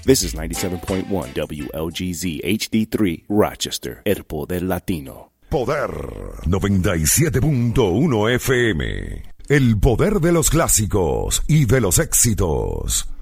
This is 97.1 WLGZ HD3 Rochester, El Poder Latino. Poder 97.1 FM. El poder de los clásicos y de los éxitos.